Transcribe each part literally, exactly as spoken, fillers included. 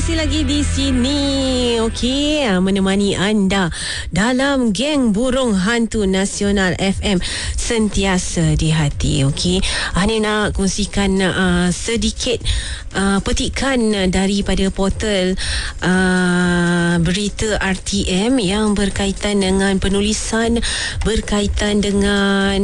masih lagi di sini. Okey, menemani anda dalam geng burung hantu nasional F M sentiasa di hati. Okey, Hanif nak kongsikan uh, sedikit uh, petikan daripada portal uh, berita R T M yang berkaitan dengan penulisan berkaitan dengan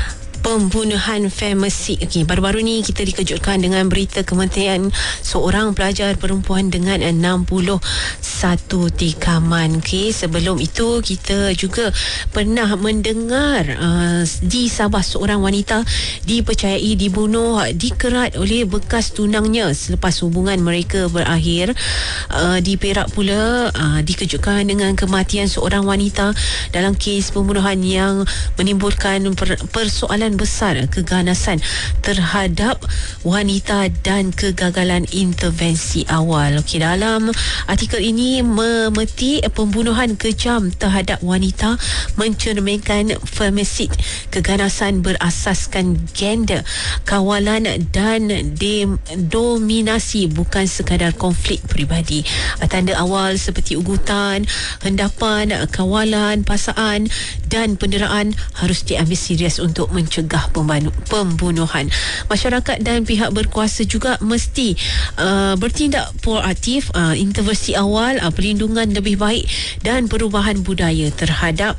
pembunuhan Pharmacy. Okey, baru-baru ni kita dikejutkan dengan berita kematian seorang pelajar perempuan dengan enam puluh satu tikaman. Okey, sebelum itu kita juga pernah mendengar uh, di Sabah seorang wanita dipercayai dibunuh dikerat oleh bekas tunangnya selepas hubungan mereka berakhir. Uh, di Perak pula uh, dikejutkan dengan kematian seorang wanita dalam kes pembunuhan yang menimbulkan per- persoalan besar keganasan terhadap wanita dan kegagalan intervensi awal. Okey, dalam artikel ini memetik pembunuhan kejam terhadap wanita mencerminkan femicid, keganasan berasaskan gender, kawalan dan dem- dominasi bukan sekadar konflik peribadi. Tanda awal seperti ugutan, hendapan, kawalan, paksaan dan penderaan harus diambil serius untuk mencegah pembunuhan. Masyarakat dan pihak berkuasa juga mesti uh, bertindak proaktif, uh, intervensi awal, uh, perlindungan lebih baik dan perubahan budaya terhadap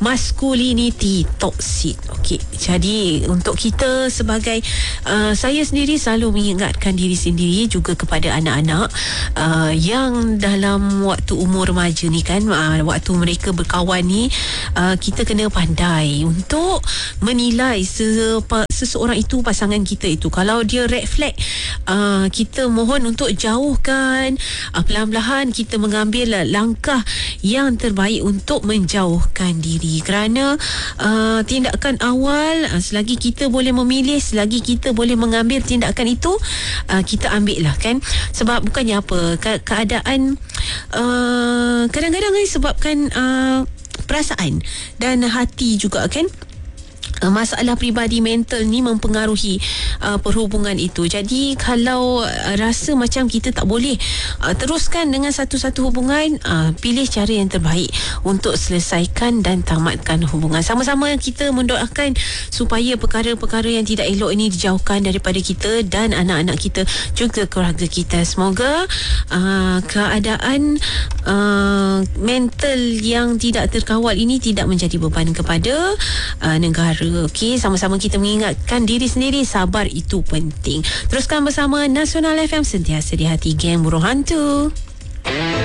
maskuliniti toksik. Okey, jadi untuk kita sebagai uh, saya sendiri selalu mengingatkan diri sendiri juga kepada anak-anak uh, yang dalam waktu umur remaja ni kan, uh, waktu mereka berkawan ni, uh, kita kena pandai untuk menilai sesepa, seseorang itu, pasangan kita itu. Kalau dia red flag, uh, kita mohon untuk jauhkan. Uh, perlahan-lahan kita mengambil langkah yang terbaik untuk menjauhkan diri. Kerana uh, tindakan awal, uh, selagi kita boleh memilih, selagi kita boleh mengambil tindakan itu, uh, kita ambil lah kan. Sebab bukannya apa, ke- keadaan uh, kadang-kadang disebabkan uh, perasaan dan hati juga kan. Masalah peribadi mental ni mempengaruhi uh, perhubungan itu. Jadi kalau uh, rasa macam kita tak boleh uh, teruskan dengan satu-satu hubungan, uh, pilih cara yang terbaik untuk selesaikan dan tamatkan hubungan. Sama-sama kita mendoakan supaya perkara-perkara yang tidak elok ini dijauhkan daripada kita dan anak-anak kita, juga keluarga kita. Semoga uh, keadaan uh, mental yang tidak terkawal ini tidak menjadi beban kepada uh, negara. Okey, sama-sama kita mengingatkan diri sendiri, sabar itu penting. Teruskan bersama Nasional F M sentiasa di hati geng burung hantu.